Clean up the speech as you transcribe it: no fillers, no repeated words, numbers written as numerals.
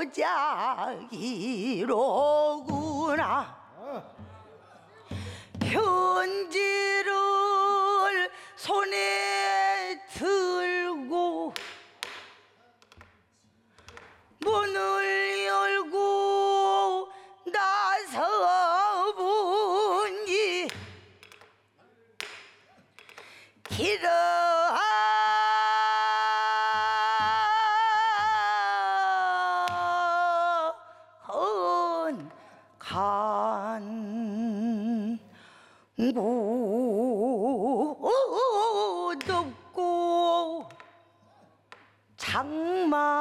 도자기로구나. 편지를 손에 들고 문을 열고 나서보니 길은 간고